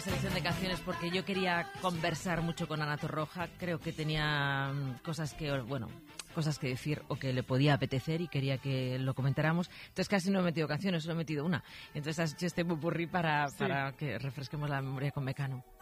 selección de canciones porque yo quería conversar mucho con Ana Torroja. Creo que tenía cosas que decir o que le podía apetecer y quería que lo comentáramos. Entonces casi no he metido canciones, solo he metido una. Entonces has hecho este popurrí para que refresquemos la memoria con Mecano.